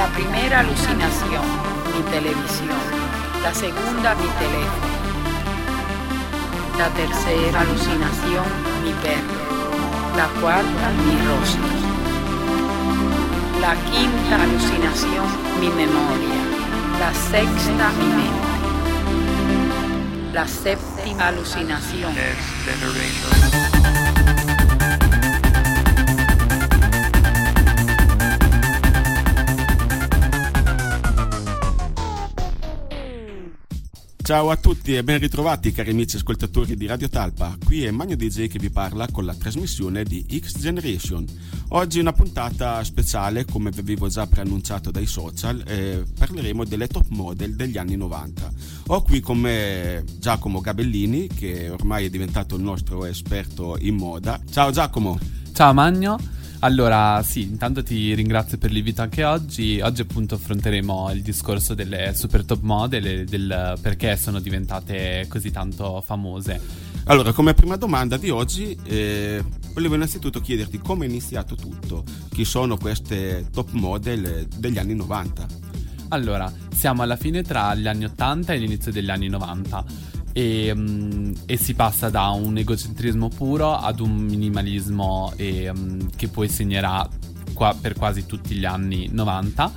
La primera alucinación, mi televisión. La segunda, mi teléfono. La tercera alucinación, mi perro. La cuarta, mi rostro. La quinta alucinación, mi memoria. La sexta, mi mente. La séptima alucinación. Ciao a tutti e ben ritrovati cari amici ascoltatori di Radio Talpa, qui è Magno DJ che vi parla con la trasmissione di X Generation. Oggi una puntata speciale, come vi avevo già preannunciato dai social, parleremo delle top model degli anni 90. Ho qui con me Giacomo Gabellini, che ormai è diventato il nostro esperto in moda. Ciao Giacomo! Ciao Magno! Allora, sì, intanto ti ringrazio per l'invito anche oggi. Oggi appunto affronteremo il discorso delle super top model e del perché sono diventate così tanto famose. Allora, come prima domanda di oggi, volevo innanzitutto chiederti come è iniziato tutto. Chi sono queste top model degli anni 90? Allora, siamo alla fine tra gli anni 80 e l'inizio degli anni 90. E si passa da un egocentrismo puro ad un minimalismo che poi segnerà per quasi tutti gli anni 90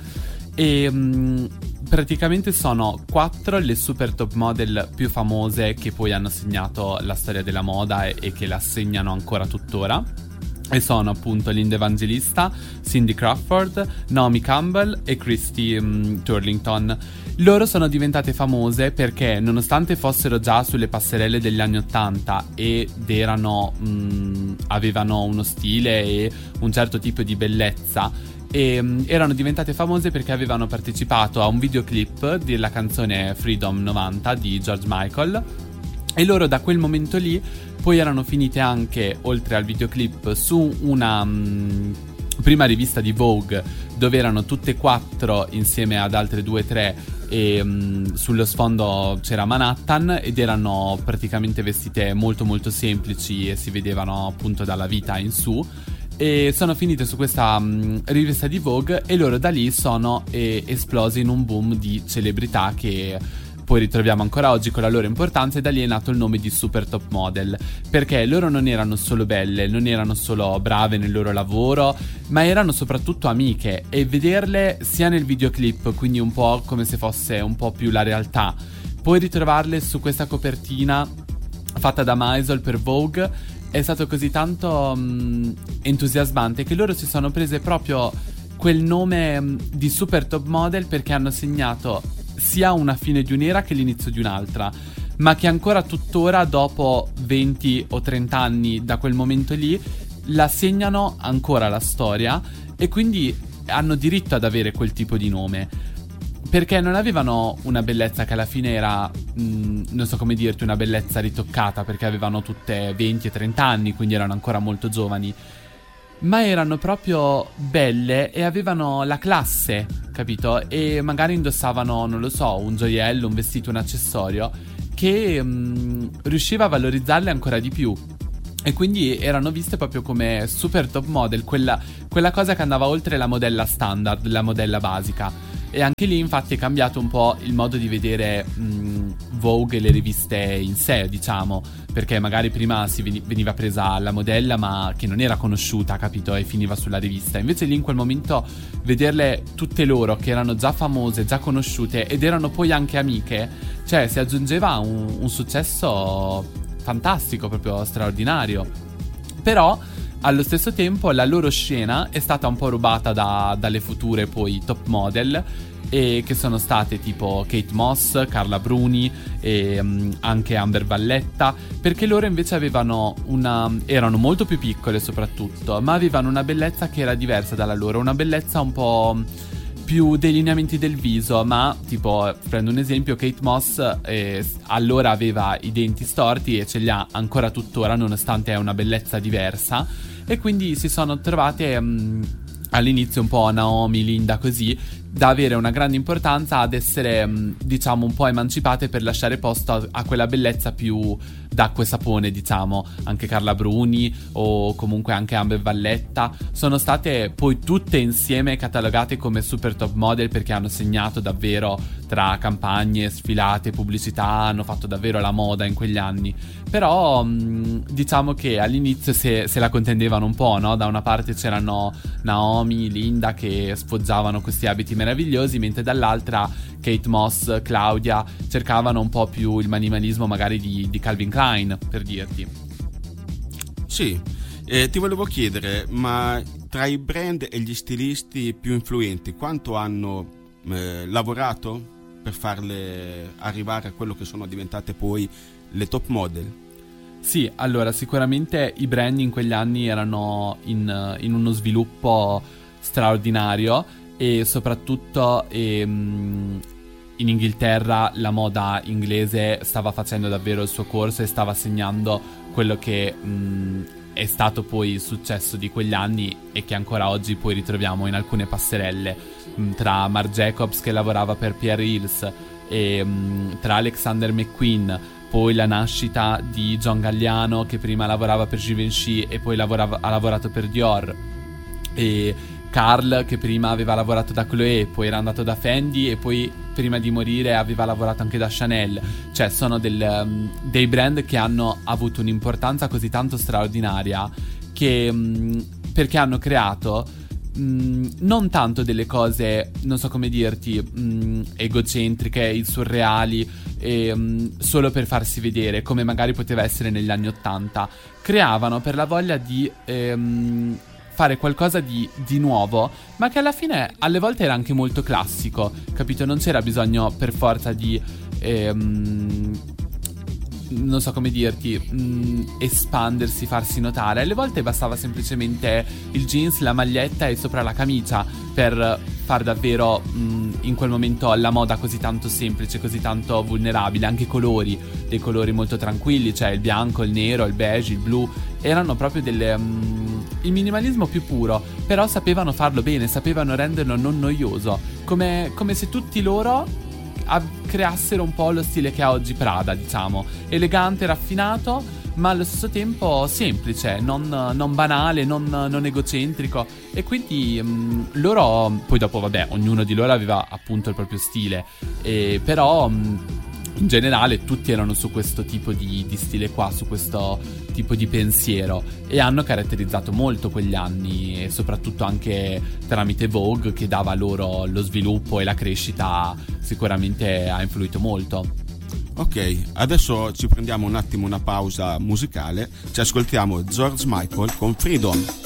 e praticamente sono 4 le super top model più famose che poi hanno segnato la storia della moda e che la segnano ancora tuttora. E sono appunto Linda Evangelista, Cindy Crawford, Naomi Campbell e Christy Turlington. Loro sono diventate famose perché nonostante fossero già sulle passerelle degli anni 80 ed avevano uno stile e un certo tipo di bellezza, e erano diventate famose perché avevano partecipato a un videoclip della canzone Freedom 90 di George Michael. E loro da quel momento lì poi erano finite anche, oltre al videoclip, su una prima rivista di Vogue dove erano tutte e 4 insieme ad altre 2 o 3 e sullo sfondo c'era Manhattan ed erano praticamente vestite molto molto semplici e si vedevano appunto dalla vita in su. E sono finite su questa rivista di Vogue e loro da lì sono esplose in un boom di celebrità che poi ritroviamo ancora oggi con la loro importanza, e da lì è nato il nome di super top model, perché loro non erano solo belle, non erano solo brave nel loro lavoro, ma erano soprattutto amiche, e vederle sia nel videoclip, quindi un po' come se fosse un po' più la realtà, poi ritrovarle su questa copertina fatta da Maisel per Vogue è stato così tanto entusiasmante che loro si sono prese proprio quel nome di super top model perché hanno segnato sia una fine di un'era che l'inizio di un'altra, ma che ancora tuttora, dopo 20 o 30 anni da quel momento lì, la segnano ancora la storia e quindi hanno diritto ad avere quel tipo di nome, perché non avevano una bellezza che alla fine era, non so come dirti, una bellezza ritoccata, perché avevano tutte 20 e 30 anni, quindi erano ancora molto giovani, ma erano proprio belle e avevano la classe, capito? E magari indossavano, non lo so, un gioiello, un vestito, un accessorio che riusciva a valorizzarle ancora di più. E quindi erano viste proprio come super top model, quella cosa che andava oltre la modella standard, la modella basica. E anche lì infatti è cambiato un po' il modo di vedere Vogue e le riviste in sé, diciamo, perché magari prima veniva presa la modella ma che non era conosciuta, capito, e finiva sulla rivista. Invece lì in quel momento vederle tutte loro che erano già famose, già conosciute ed erano poi anche amiche, cioè si aggiungeva un successo fantastico, proprio straordinario. Però allo stesso tempo la loro scena è stata un po' rubata dalle future poi top model, e che sono state tipo Kate Moss, Carla Bruni e anche Amber Valletta, perché loro invece avevano erano molto più piccole soprattutto, ma avevano una bellezza che era diversa dalla loro, una bellezza un po' più dei lineamenti del viso, ma tipo, prendo un esempio, Kate Moss allora aveva i denti storti e ce li ha ancora tuttora nonostante è una bellezza diversa, e quindi si sono trovate all'inizio un po' Naomi, Linda, così, da avere una grande importanza ad essere, diciamo, un po' emancipate per lasciare posto a quella bellezza più d'acqua e sapone, diciamo. Anche Carla Bruni o comunque anche Amber Valletta sono state poi tutte insieme catalogate come super top model, perché hanno segnato davvero, tra campagne, sfilate, pubblicità, hanno fatto davvero la moda in quegli anni. Però diciamo che all'inizio se la contendevano un po', no? Da una parte c'erano Naomi, Linda che sfoggiavano questi abiti meravigliosi, mentre dall'altra Kate Moss, Claudia cercavano un po' più il minimalismo magari di Calvin Klein, per dirti. Sì, ti volevo chiedere, ma tra i brand e gli stilisti più influenti quanto hanno lavorato per farle arrivare a quello che sono diventate poi le top model? Sì, allora sicuramente i brand in quegli anni erano in uno sviluppo straordinario, e soprattutto in Inghilterra la moda inglese stava facendo davvero il suo corso e stava segnando quello che è stato poi il successo di quegli anni e che ancora oggi poi ritroviamo in alcune passerelle, tra Marc Jacobs che lavorava per Pierre Hills e tra Alexander McQueen, poi la nascita di John Galliano che prima lavorava per Givenchy e poi ha lavorato per Dior, e Karl che prima aveva lavorato da Chloé, poi era andato da Fendi e poi prima di morire aveva lavorato anche da Chanel. Cioè sono dei brand che hanno avuto un'importanza così tanto straordinaria che perché hanno creato non tanto delle cose, non so come dirti, egocentriche, surreali, solo per farsi vedere, come magari poteva essere negli anni '80. Creavano per la voglia di fare qualcosa di nuovo, ma che alla fine alle volte era anche molto classico, capito? Non c'era bisogno per forza di non so come dirti, espandersi, farsi notare. Alle volte bastava semplicemente il jeans, la maglietta e sopra la camicia per far davvero in quel momento la moda così tanto semplice, così tanto vulnerabile. Anche i colori, dei colori molto tranquilli, cioè il bianco, il nero, il beige, il blu, erano proprio il minimalismo più puro, però sapevano farlo bene, sapevano renderlo non noioso, come se tutti loro creassero un po' lo stile che ha oggi Prada, diciamo, elegante, raffinato, ma allo stesso tempo semplice, non banale, non egocentrico. E quindi loro, poi dopo vabbè, ognuno di loro aveva appunto il proprio stile, però in generale tutti erano su questo tipo di stile qua, su questo tipo di pensiero, e hanno caratterizzato molto quegli anni, e soprattutto anche tramite Vogue che dava loro lo sviluppo e la crescita, sicuramente ha influito molto. Ok, adesso ci prendiamo un attimo una pausa musicale, ci ascoltiamo George Michael con Freedom.